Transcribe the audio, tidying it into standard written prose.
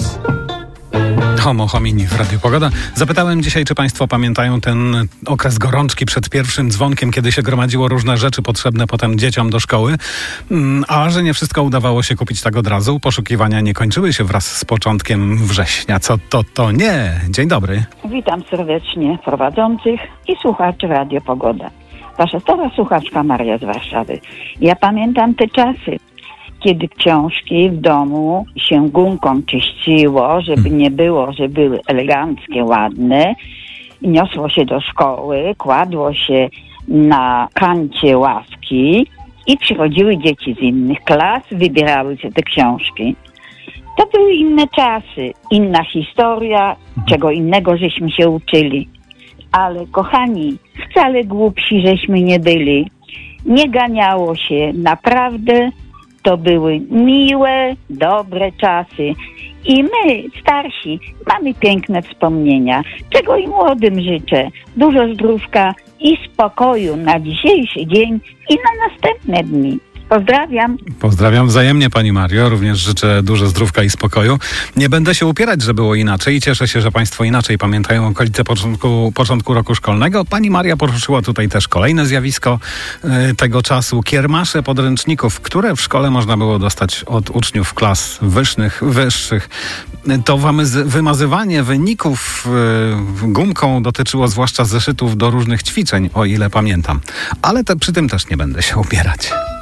Homo homini w Radiu Pogoda. Zapytałem dzisiaj, czy państwo pamiętają ten okres gorączki przed pierwszym dzwonkiem, kiedy się gromadziło różne rzeczy potrzebne potem dzieciom do szkoły, a że nie wszystko udawało się kupić tak od razu. Poszukiwania nie kończyły się wraz z początkiem września. Co to nie? Dzień dobry. Witam serdecznie prowadzących i słuchaczy Radio Pogoda. Wasza stara słuchaczka Maria z Warszawy. Ja pamiętam te czasy, kiedy książki w domu się gumką czyściło, żeby nie było, że były eleganckie, ładne. Niosło się do szkoły, kładło się na kancie ławki i przychodziły dzieci z innych klas, wybierały się te książki. To były inne czasy, inna historia, czego innego żeśmy się uczyli. Ale kochani, wcale głupsi żeśmy nie byli. Nie ganiało się, naprawdę. To były miłe, dobre czasy. I my, starsi, mamy piękne wspomnienia. Czego i młodym życzę. Dużo zdrówka i spokoju na dzisiejszy dzień i na następne dni. Pozdrawiam. Pozdrawiam wzajemnie, pani Mario. Również życzę dużo zdrówka i spokoju. Nie będę się upierać, że było inaczej i cieszę się, że państwo inaczej pamiętają okolice początku roku szkolnego. Pani Maria poruszyła tutaj też kolejne zjawisko tego czasu. Kiermasze podręczników, które w szkole można było dostać od uczniów klas wyższych. To wymazywanie wyników gumką dotyczyło zwłaszcza zeszytów do różnych ćwiczeń, o ile pamiętam. Ale przy tym też nie będę się upierać.